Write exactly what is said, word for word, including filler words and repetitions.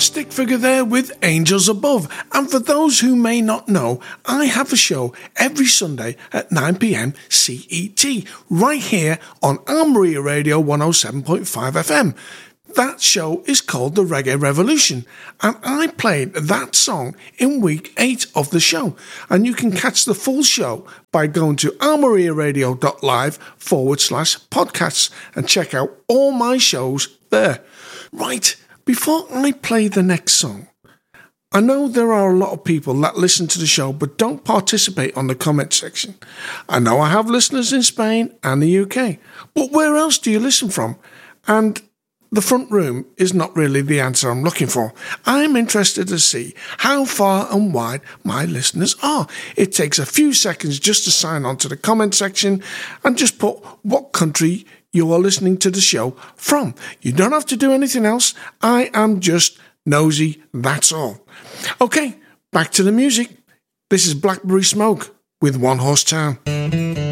Stick Figure there with Angels Above. And for those who may not know, I have a show every Sunday at nine p.m. C E T, right here on Armoria Radio one oh seven point five F M. That show is called The Reggae Revolution, and I played that song in week eight of the show. And you can catch the full show by going to armoriaradio.live forward slash podcasts and check out all my shows there. Right, before I play the next song, I know there are a lot of people that listen to the show but don't participate on the comment section. I know I have listeners in Spain and the U K, but where else do you listen from? And the front room is not really the answer I'm looking for. I'm interested to see how far and wide my listeners are. It takes a few seconds just to sign on to the comment section and just put what country you are listening to the show from. You don't have to do anything else. I am just nosy, that's all. Okay, back to the music. This is Blackberry Smoke with One Horse Town.